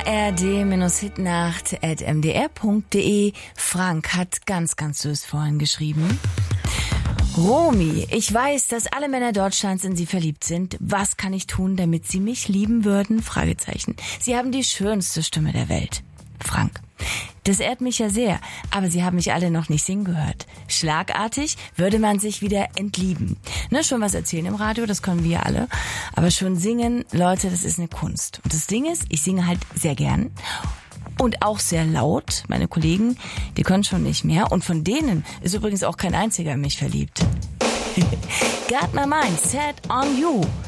ard-hitnacht@mdr.de. Frank hat ganz süß vorhin geschrieben. Romy, ich weiß, dass alle Männer Deutschlands in Sie verliebt sind. Was kann ich tun, damit Sie mich lieben würden? Fragezeichen. Sie haben die schönste Stimme der Welt. Frank. Das ehrt mich ja sehr, aber Sie haben mich alle noch nicht singen gehört. Schlagartig würde man sich wieder entlieben. Ne, schon was erzählen im Radio, das können wir alle. Aber schon singen, Leute, das ist eine Kunst. Und das Ding ist, ich singe halt sehr gern. Und auch sehr laut. Meine Kollegen, die können schon nicht mehr. Und von denen ist übrigens auch kein einziger in mich verliebt. Got my mind set on you.